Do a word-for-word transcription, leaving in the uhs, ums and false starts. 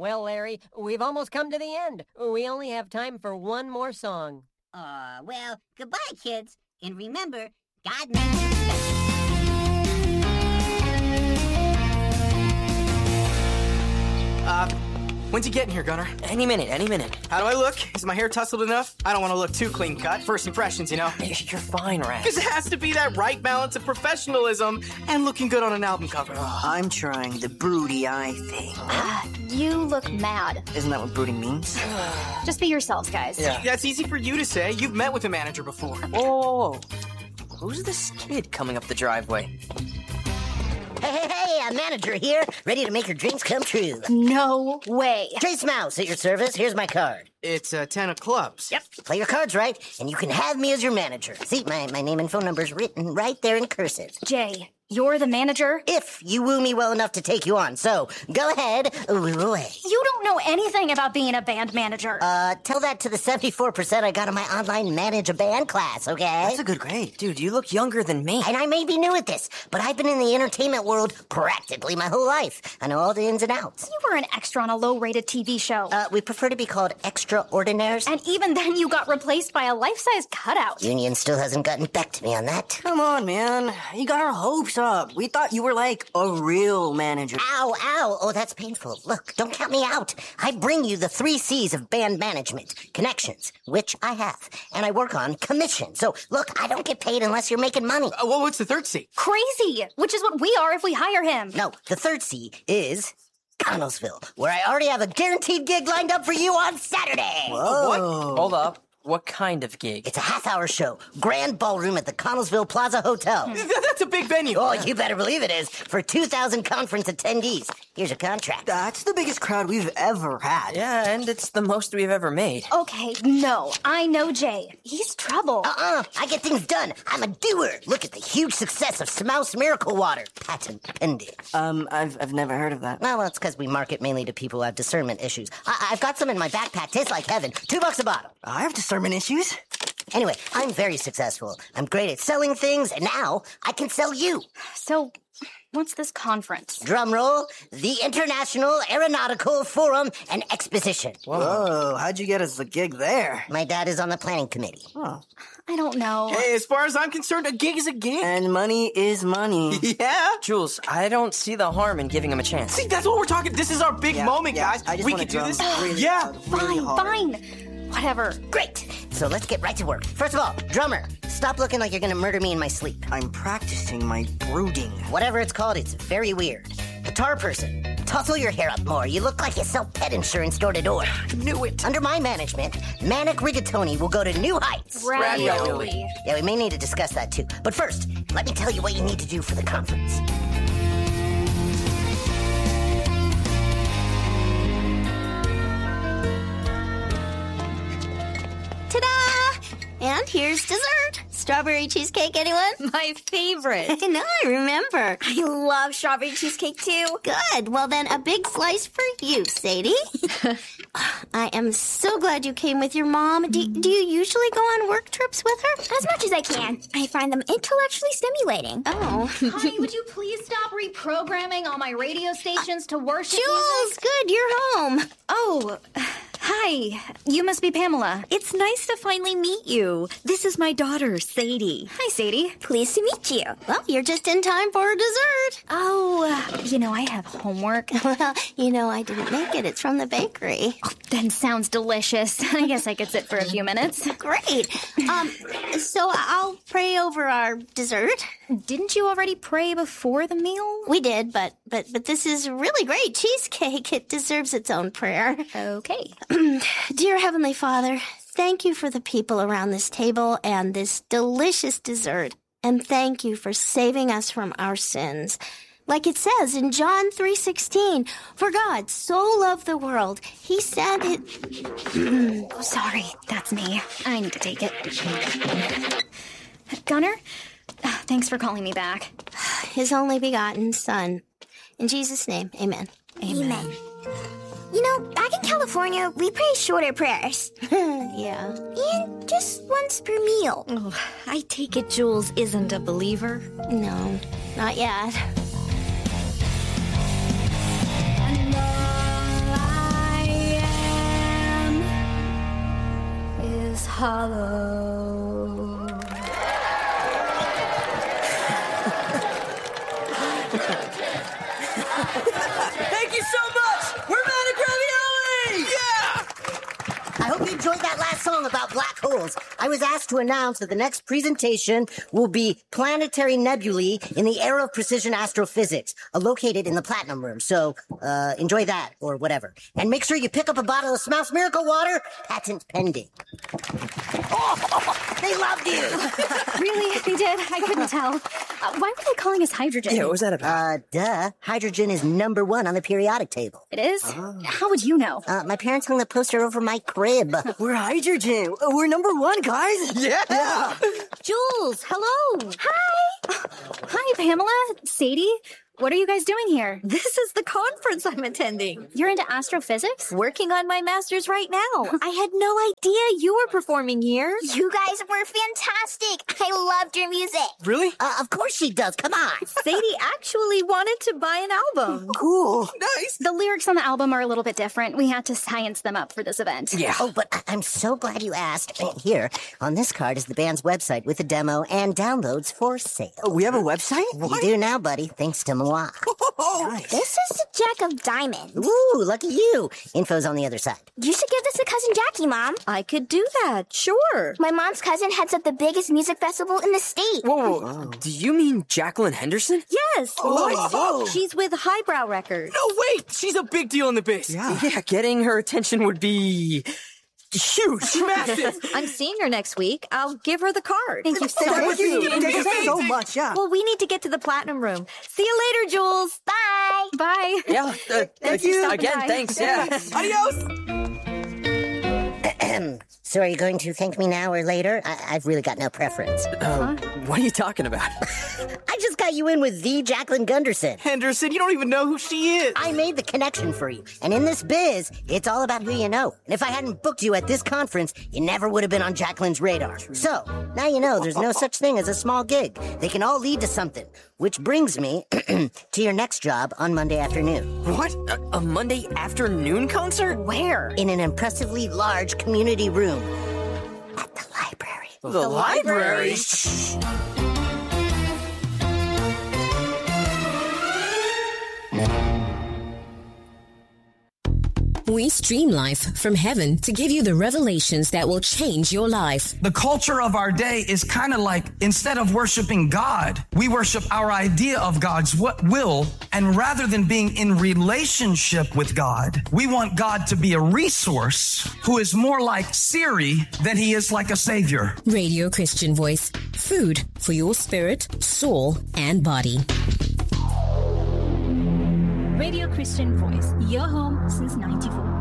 Well, Larry, we've almost come to the end. We only have time for one more song. Uh, well, goodbye, kids. And remember, God made you special. Uh, when's he getting here, Gunner? Any minute, any minute. How do I look? Is my hair tousled enough? I don't want to look too clean cut. First impressions, you know? You're fine, Rex. Because it has to be that right balance of professionalism and looking good on an album cover. Oh, I'm trying the broody eye thing. You look mad. Isn't that what brooding means? Just be yourselves, guys. Yeah. That's easy for you to say. You've met with a manager before. Whoa, whoa, whoa. Who's this kid coming up the driveway? Hey, hey, hey, I'm manager here, ready to make your dreams come true. No way. Trace Mouse at your service. Here's my card. It's a ten of clubs. Yep. Play your cards right, and you can have me as your manager. See, my, my name and phone number's written right there in cursive. Jay, you're the manager? If you woo me well enough to take you on. So, go ahead, woo away. You don't know anything about being a band manager. Uh, tell that to the seventy-four percent I got in my online manage a band class, okay? That's a good grade. Dude, you look younger than me. And I may be new at this, but I've been in the entertainment world practically my whole life. I know all the ins and outs. You were an extra on a low-rated T V show. Uh, we prefer to be called extraordinaires. And even then, you got replaced by a life-size cutout. Union still hasn't gotten back to me on that. Come on, man. You got our hopes up. We thought you were like a real manager. Ow, ow. Oh, that's painful. Look, don't count me out. I bring you the three C's of band management. Connections, which I have. And I work on commission. So, look, I don't get paid unless you're making money. Uh, well, what's the third C? Crazy, which is what we are if we hire him. No, the third C is Connellsville, where I already have a guaranteed gig lined up for you on Saturday. Whoa. What? Hold up. What kind of gig? It's a half-hour show. Grand ballroom at the Connellsville Plaza Hotel. That's a big venue. Oh, you better believe it is. For two thousand conference attendees. Here's a contract. That's the biggest crowd we've ever had. Yeah, and it's the most we've ever made. Okay, no, I know Jay. He's trouble. Uh-uh, I get things done. I'm a doer. Look at the huge success of Smouse Miracle Water. Patent pending. Um, I've I've never heard of that. Well, well, it's because we market mainly to people who have discernment issues. I- I've got some in my backpack. Tastes like heaven. Two bucks a bottle. I have discernment issues. Anyway, I'm very successful. I'm great at selling things, and now I can sell you. So, what's this conference? Drum roll, the International Aeronautical Forum and Exposition. Whoa, how'd you get us a gig there? My dad is on the planning committee. Oh. I don't know. Hey, as far as I'm concerned, a gig is a gig. And money is money. Yeah? Jules, I don't see the harm in giving him a chance. See, that's what we're talking. This is our big Yeah, moment, yeah, guys. I just We wanna could do drum this. really Yeah. hard, really Fine, hard. fine. Whatever. Great. So let's get right to work. First of all, drummer, stop looking like you're gonna murder me in my sleep. I'm practicing my brooding. Whatever it's called, it's very weird. Guitar person, tussle your hair up more. You look like you sell pet insurance door to door. Knew it. Under my management, Manic Rigatoni will go to new heights. Ravioli. Yeah, we may need to discuss that too. But first, let me tell you what you need to do for the conference. Ta-da! And here's dessert. Strawberry cheesecake, anyone? My favorite. I know, I remember. I love strawberry cheesecake too. Good. Well, then, a big slice for you, Sadie. I am so glad you came with your mom. Do, do you usually go on work trips with her? As much as I can. I find them intellectually stimulating. Oh. Honey, would you please stop reprogramming all my radio stations to worship Jules, music? good, you're home. Oh, hi. You must be Pamela. It's nice to finally meet you. This is my daughter, Sadie. Hi, Sadie. Pleased to meet you. Well, you're just in time for dessert. Oh, you know, I have homework. Well, you know, I didn't make it. It's from the bakery. Oh, then sounds delicious. I guess I could sit for a few minutes. Great. Um, so I'll pray over our dessert. Didn't you already pray before the meal? We did, but but but this is really great cheesecake. It deserves its own prayer. Okay. Dear Heavenly Father, thank you for the people around this table and this delicious dessert. And thank you for saving us from our sins. Like it says in John three sixteen, for God so loved the world, he sent it... Oh, sorry, that's me. I need to take it. Gunner, uh, thanks for calling me back. His only begotten Son. In Jesus' name, amen. Amen. Amen. You know, back in California, we pray shorter prayers. Yeah. And just once per meal. Oh, I take it Jules isn't a believer. No, not yet. And all I you so much! We're Manic Ravioli! Yeah! I hope you enjoyed that last song about black holes. I was asked to announce that the next presentation will be Planetary Nebulae in the Era of Precision Astrophysics, uh, located in the Platinum Room. So, uh, enjoy that, or whatever. And make sure you pick up a bottle of Smouth's Miracle Water, patent pending. Oh, they loved you! Really? They did? I couldn't tell. Uh, why were they calling us hydrogen? Yeah, what was that about? Uh, duh. Hydrogen is number one on the periodic table. It is? Oh. How would you know? Uh, my parents hung the poster over my crib. We're hydrogen. We're number one, guys. Yeah! yeah. Jules, hello. Hi. Hi, Pamela. Sadie. What are you guys doing here? This is the conference I'm attending. You're into astrophysics? Working on my master's right now. I had no idea you were performing here. You guys were fantastic. I loved your music. Really? Uh, of course she does. Come on. Sadie actually wanted to buy an album. Cool. Nice. The lyrics on the album are a little bit different. We had to science them up for this event. Yeah. Oh, but I- I'm so glad you asked. Here, on this card is the band's website with a demo and downloads for sale. Oh, we have a website? You do now, buddy, thanks to Moi. Nice. This is the Jack of Diamonds. Ooh, lucky you. Info's on the other side. You should give this to Cousin Jackie, Mom. I could do that, sure. My mom's cousin heads up the biggest music festival in the state. Whoa, whoa. Do you mean Jacqueline Henderson? Yes. Oh. She's with Highbrow Records. No, wait! She's a big deal in the biz. Yeah. Yeah, getting her attention would be huge. Massive! I'm seeing her next week. I'll give her the card. Thank you so Thank much. you. Thank Thank you. you so much, yeah. Well, we need to get to the Platinum Room. See you later, Jules. Bye. Bye. Yeah, uh, Thank you. again, Bye. thanks, yeah. Adios! So are you going to thank me now or later? I- I've really got no preference. Uh, what are you talking about? I just got you in with the Jacqueline Gunderson. Henderson, you don't even know who she is. I made the connection for you. And in this biz, it's all about who you know. And if I hadn't booked you at this conference, you never would have been on Jacqueline's radar. So, now you know there's no such thing as a small gig. They can all lead to something. Which brings me to your next job on Monday afternoon. What? A, a Monday afternoon concert? Where? In an impressively large community room. At the library. The, the library? We stream life from heaven to give you the revelations that will change your life. The culture of our day is kind of like, instead of worshiping God, we worship our idea of God's will. And rather than being in relationship with God, we want God to be a resource who is more like Siri than he is like a savior. Radio Christian Voice. Food for your spirit, soul, and body. Radio Christian Voice, your home since ninety-four.